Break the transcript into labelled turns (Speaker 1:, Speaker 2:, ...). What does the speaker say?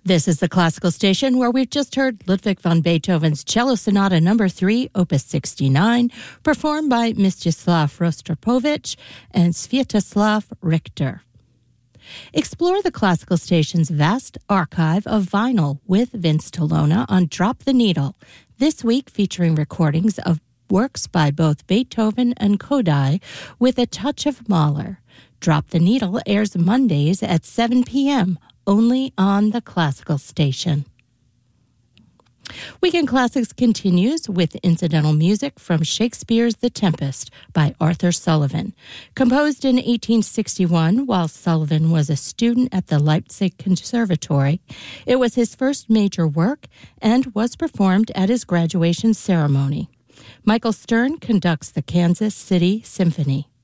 Speaker 1: This is the Classical Station, where we've just heard Ludwig van Beethoven's Cello Sonata No. 3, Opus 69, performed by Mstislav Rostropovich and Sviatoslav Richter. Explore the Classical Station's vast archive of vinyl with Vince Tolona on Drop the Needle, this week featuring recordings of works by both Beethoven and Kodály with a touch of Mahler. Drop the Needle airs Mondays at 7 p.m., only on the Classical Station. Weekend Classics continues with incidental music from Shakespeare's The Tempest by Arthur Sullivan. Composed in 1861 while Sullivan was a student at the Leipzig Conservatory, it was his first major work and was performed at his graduation ceremony. Michael Stern conducts the Kansas City Symphony.